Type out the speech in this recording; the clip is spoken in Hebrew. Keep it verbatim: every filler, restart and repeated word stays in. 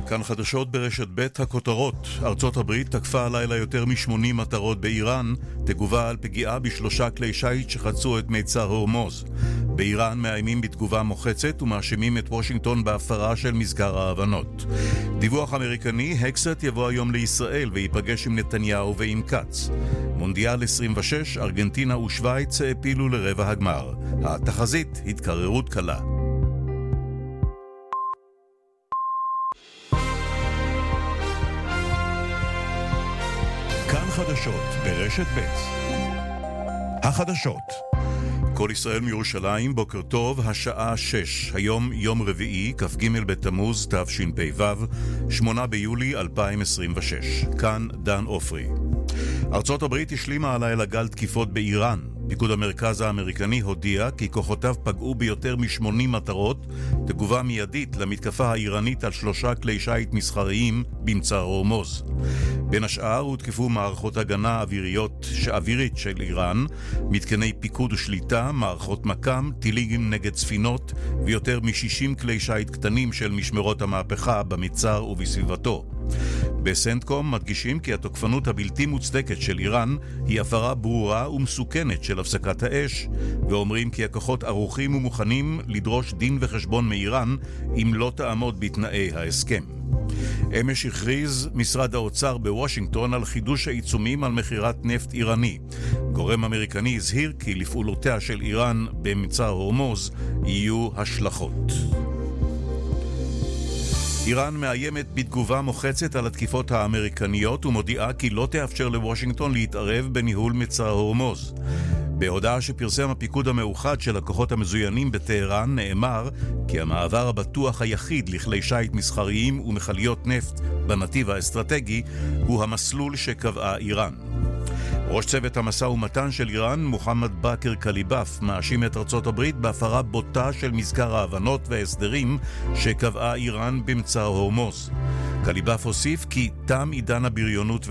כאן חדשות ברשת ב' הכותרות. ארצות הברית תקפה הלילה יותר מ-שמונים מטרות באיראן, תגובה על פגיעה בשלושה כלי שיט שחצו את מיצר הורמוז. באיראן מאיימים בתגובה מוחצת ומאשימים את וושינגטון בהפרה של מזכר ההבנות. דיווח אמריקני, הקסט יבוא היום לישראל ויפגש עם נתניהו ועם קץ. מונדיאל עשרים ושש, ארגנטינה ושוויץ העפילו לרבע הגמר. התחזית, התקררות קלה. כאן חדשות ברשת ב' החדשות. כל ישראל מירושלים, בוקר טוב, השעה שש. היום יום רביעי, כ"ג בתמוז תשפ"ו, שמונה ביולי אלפיים עשרים ושש. כאן דן אופרי. ארצות הברית השלימה הלילה גל תקיפות באיראן. פיקוד המרכז האמריקני הודיע כי כוחותיו פגעו ביותר מ-שמונים מטרות, תגובה מיידית למתקפה האיראנית על שלושה כלי שיט מסחריים במצר הורמוז. בין השאר הותקפו מערכות הגנה אוויריות אווירית של איראן, מתקני פיקוד ושליטה, מערכות מקם, טילים נגד ספינות ויותר מ-שישים כלי שיט קטנים של משמרות המהפכה במצר ובסביבתו. בסנטקום מדגישים כי התוקפנות הבלתי מוצדקת של איראן היא הפרה ברורה ומסוכנת של הפסקת האש, ואומרים כי הכוחות ערוכים ומוכנים לדרוש דין וחשבון מאיראן אם לא תעמוד בתנאי ההסכם. אמש הכריז משרד האוצר בוושינגטון על חידוש העיצומים על מחירת נפט איראני. גורם אמריקני הזהיר כי לפעולותיה של איראן במצר הורמוז יהיו השלכות. איראן מאיימת בתגובה מוחצת על התקיפות האמריקניות ומודיעה כי לא תאפשר לוושינגטון להתערב בניהול מצר הורמוז. בהודעה שפרסם הפיקוד המאוחד של הכוחות המזוינים בטהרן נאמר כי המעבר הבטוח היחיד לכלי שיט מסחריים ומכליות נפט בנתיב האסטרטגי הוא המסלול שקבעה איראן. ראש צוות המשא ומתן של איראן, מוחמד באקר קליבאף, מאשים את ארצות הברית בהפרה בוטה של מזכר ההבנות וההסדרים שקבעה איראן במצר הורמוז. קליבאף הוסיף כי תם עידן הבריונות